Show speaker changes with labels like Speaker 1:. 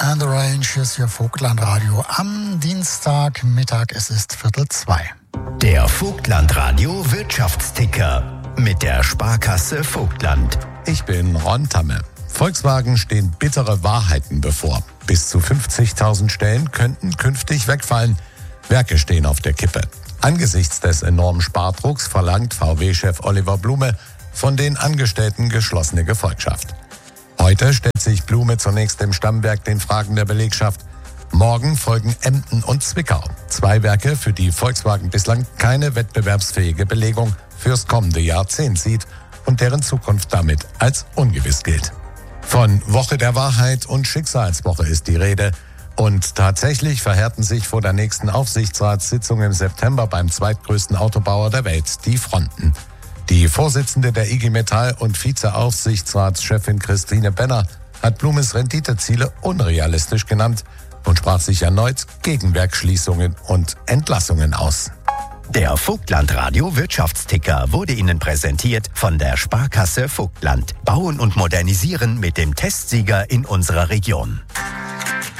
Speaker 1: and the Range, hier ist Ihr Vogtlandradio am Dienstagmittag, es ist 1:45.
Speaker 2: Der Vogtlandradio Wirtschaftsticker mit der Sparkasse Vogtland.
Speaker 3: Ich bin Ron Tamme. Volkswagen stehen bittere Wahrheiten bevor. Bis zu 50.000 Stellen könnten künftig wegfallen. Werke stehen auf der Kippe. Angesichts des enormen Spardrucks verlangt VW-Chef Oliver Blume von den Angestellten geschlossene Gefolgschaft. Heute stellt sich Blume zunächst im Stammwerk den Fragen der Belegschaft. Morgen folgen Emden und Zwickau. 2 Werke, für die Volkswagen bislang keine wettbewerbsfähige Belegung fürs kommende Jahrzehnt sieht und deren Zukunft damit als ungewiss gilt. Von Woche der Wahrheit und Schicksalswoche ist die Rede. Und tatsächlich verhärten sich vor der nächsten Aufsichtsratssitzung im September beim zweitgrößten Autobauer der Welt die Fronten. Die Vorsitzende der IG Metall und Vizeaufsichtsratschefin Christine Benner hat Blumes Renditeziele unrealistisch genannt und sprach sich erneut gegen Werksschließungen und Entlassungen aus.
Speaker 2: Der Vogtlandradio Wirtschaftsticker wurde Ihnen präsentiert von der Sparkasse Vogtland. Bauen und modernisieren mit dem Testsieger in unserer Region.